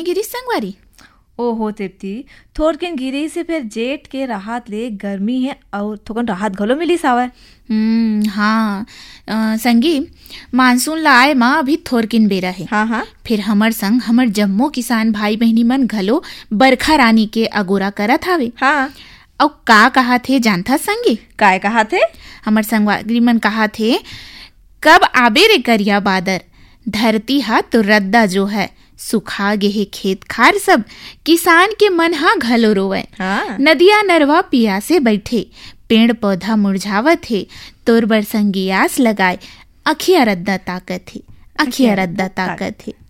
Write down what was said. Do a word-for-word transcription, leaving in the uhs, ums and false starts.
गिरीश संगवारी। ओहो तृप्ति, थोड़किन गिरी से फिर जेठ के राहत ले गर्मी है और थोकन राहत घलो मिली सावर। हम्म हाँ अ, संगी मानसून ला आए माँ अभी थोड़किन बेरा है। हाँ हाँ फिर हमर संग हमर जम्मो किसान भाई बहनी मन घलो बरखा रानी के अगोरा करत हावे। हाँ और का कहा थे जानथा संगी? काय कहा थे? हमर संगवारी मन कहा थे, कब आबे रे करिया बादर, धरती हा तो रद्दा जो है, सुखा गे हे खेत खार सब, किसान के मन हा घलो रोवे। हाँ नदिया नरवा पिया से बैठे, पेड़ पौधा मुरझावत हे, तोर बर संगी आस लगाए, अखिया रद्दा ताकत हे, अखिया रद्दा ताकत हे।